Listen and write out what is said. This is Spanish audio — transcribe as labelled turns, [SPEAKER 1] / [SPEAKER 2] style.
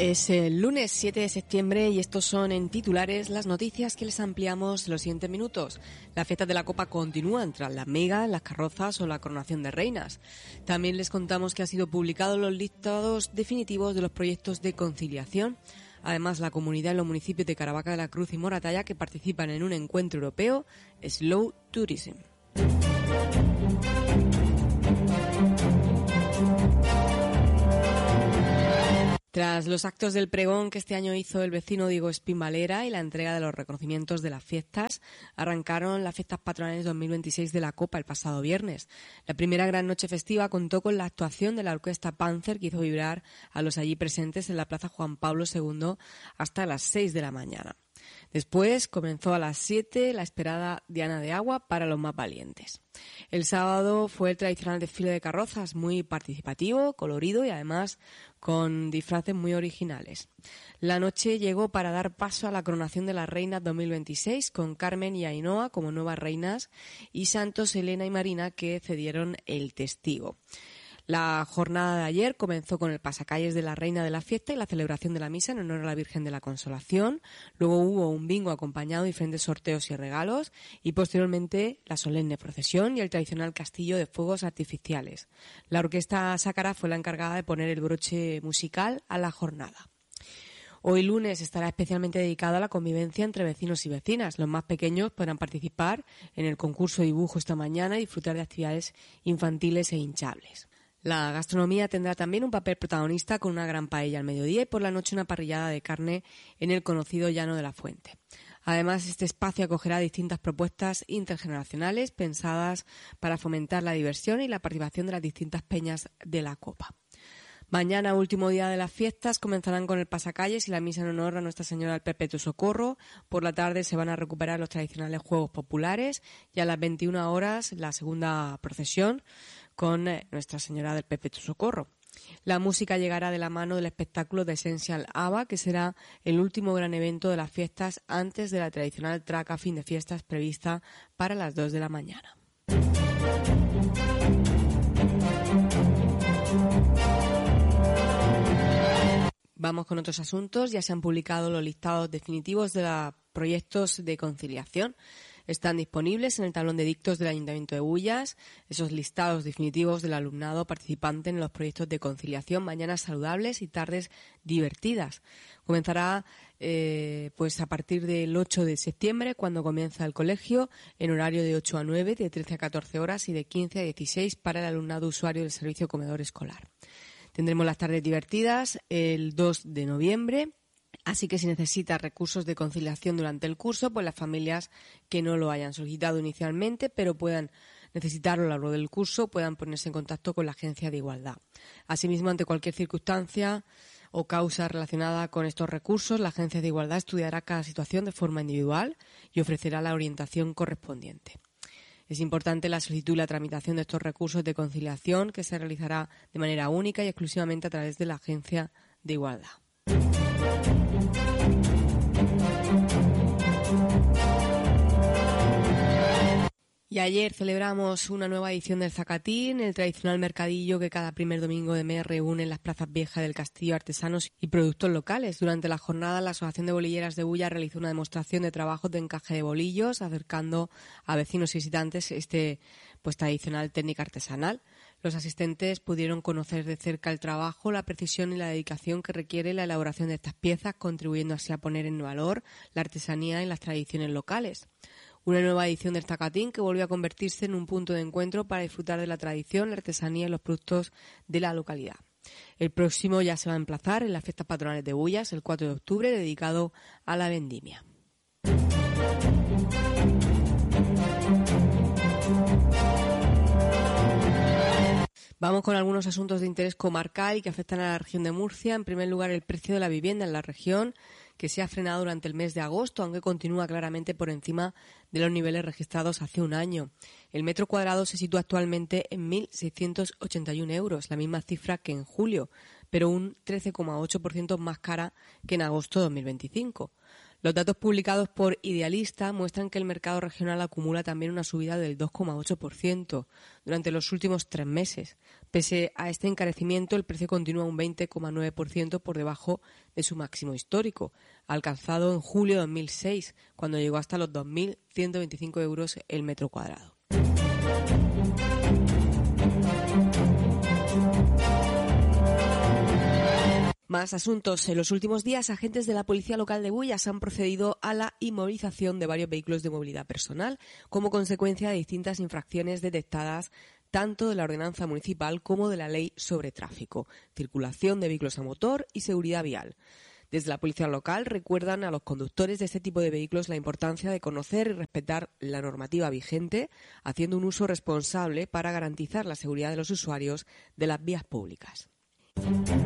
[SPEAKER 1] Es el lunes 7 de septiembre y estos son en titulares las noticias que les ampliamos en los siguientes minutos. Las fiestas de la Copa continúan tras las migas, las carrozas o la coronación de reinas. También les contamos que han sido publicados los listados definitivos de los proyectos de conciliación. Además, la comunidad en los municipios de Caravaca de la Cruz y Moratalla que participan en un encuentro europeo, Slow Tourism. Tras los actos del pregón que este año hizo el vecino Diego Espinvalera y la entrega de los reconocimientos de las fiestas, arrancaron las fiestas patronales 2026 de la Copa el pasado viernes. La primera gran noche festiva contó con la actuación de la orquesta Panzer, que hizo vibrar a los allí presentes en la Plaza Juan Pablo II hasta las 6 de la mañana. Después comenzó a las 7 la esperada Diana de Agua para los más valientes. El sábado fue el tradicional desfile de carrozas, muy participativo, colorido y además con disfraces muy originales. La noche llegó para dar paso a la coronación de las reinas 2026 con Carmen y Ainhoa como nuevas reinas y Santos, Elena y Marina que cedieron el testigo. La jornada de ayer comenzó con el pasacalles de la reina de la fiesta y la celebración de la misa en honor a la Virgen de la Consolación. Luego hubo un bingo acompañado de diferentes sorteos y regalos y posteriormente la solemne procesión y el tradicional castillo de fuegos artificiales. La orquesta Sácara fue la encargada de poner el broche musical a la jornada. Hoy lunes estará especialmente dedicado a la convivencia entre vecinos y vecinas. Los más pequeños podrán participar en el concurso de dibujo esta mañana y disfrutar de actividades infantiles e hinchables. La gastronomía tendrá también un papel protagonista con una gran paella al mediodía y por la noche una parrillada de carne en el conocido Llano de la Fuente. Además, este espacio acogerá distintas propuestas intergeneracionales pensadas para fomentar la diversión y la participación de las distintas peñas de la Copa. Mañana, último día de las fiestas, comenzarán con el pasacalles y la misa en honor a Nuestra Señora del Perpetuo Socorro. Por la tarde se van a recuperar los tradicionales juegos populares y a las 21 horas la segunda procesión con Nuestra Señora del Perpetuo Socorro. La música llegará de la mano del espectáculo de Essential ABBA, que será el último gran evento de las fiestas antes de la tradicional traca fin de fiestas prevista para las 2 de la mañana. Vamos con otros asuntos. Ya se han publicado los listados definitivos de los proyectos de conciliación. Están disponibles en el tablón de dictos del Ayuntamiento de Bullas esos listados definitivos del alumnado participante en los proyectos de conciliación, mañanas saludables y tardes divertidas. Comenzará a partir del 8 de septiembre, cuando comienza el colegio, en horario de 8 a 9, de 13 a 14 horas y de 15 a 16 para el alumnado usuario del servicio comedor escolar. Tendremos las tardes divertidas el 2 de noviembre. Así que si necesita recursos de conciliación durante el curso, pues las familias que no lo hayan solicitado inicialmente, pero puedan necesitarlo a lo largo del curso, puedan ponerse en contacto con la Agencia de Igualdad. Asimismo, ante cualquier circunstancia o causa relacionada con estos recursos, la Agencia de Igualdad estudiará cada situación de forma individual y ofrecerá la orientación correspondiente. Es importante la solicitud y la tramitación de estos recursos de conciliación, que se realizará de manera única y exclusivamente a través de la Agencia de Igualdad. Y ayer celebramos una nueva edición del Zacatín, el tradicional mercadillo que cada primer domingo de mes reúne en las plazas viejas del castillo artesanos y productos locales. Durante la jornada, la Asociación de Bolilleras de Bullas realizó una demostración de trabajos de encaje de bolillos, acercando a vecinos y visitantes tradicional técnica artesanal. Los asistentes pudieron conocer de cerca el trabajo, la precisión y la dedicación que requiere la elaboración de estas piezas, contribuyendo así a poner en valor la artesanía y las tradiciones locales. Una nueva edición del Zacatín que volvió a convertirse en un punto de encuentro para disfrutar de la tradición, la artesanía y los productos de la localidad. El próximo ya se va a emplazar en las fiestas patronales de Bullas, el 4 de octubre, dedicado a la vendimia. Vamos con algunos asuntos de interés comarcal y que afectan a la región de Murcia. En primer lugar, el precio de la vivienda en la región, que se ha frenado durante el mes de agosto, aunque continúa claramente por encima de los niveles registrados hace un año. El metro cuadrado se sitúa actualmente en 1.681 euros, la misma cifra que en julio, pero un 13,8% más cara que en agosto de 2025. Los datos publicados por Idealista muestran que el mercado regional acumula también una subida del 2,8% durante los últimos 3 meses. Pese a este encarecimiento, el precio continúa un 20,9% por debajo de su máximo histórico, alcanzado en julio de 2006, cuando llegó hasta los 2.125 euros el metro cuadrado. Más asuntos. En los últimos días, agentes de la Policía Local de Bullas han procedido a la inmovilización de varios vehículos de movilidad personal como consecuencia de distintas infracciones detectadas tanto de la ordenanza municipal como de la ley sobre tráfico, circulación de vehículos a motor y seguridad vial. Desde la Policía Local recuerdan a los conductores de este tipo de vehículos la importancia de conocer y respetar la normativa vigente, haciendo un uso responsable para garantizar la seguridad de los usuarios de las vías públicas.